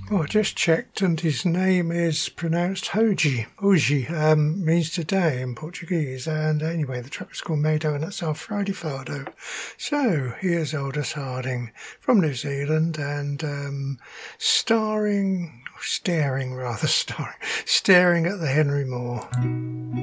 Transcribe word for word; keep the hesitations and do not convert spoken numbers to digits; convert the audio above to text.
Oh, I just checked, and his name is pronounced Hoji. Hoji um, means today in Portuguese. And anyway, the track was called Mado, and that's our Friday Fado. So here's Aldous Harding from New Zealand, and um, starring, staring rather, starring, staring at the Henry Moore.